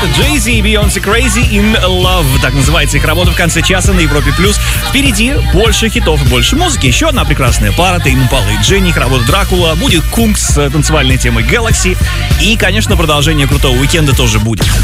Jay-Z и Beyoncé Crazy in Love. Так называется их работа в конце часа на Европе+. Впереди больше хитов и больше музыки. Еще одна прекрасная пара. Тейм Импала и Дженни. Их работа Дракула. Будет Кунг с танцевальной темой Galaxy. И, конечно, продолжение крутого уикенда тоже будет.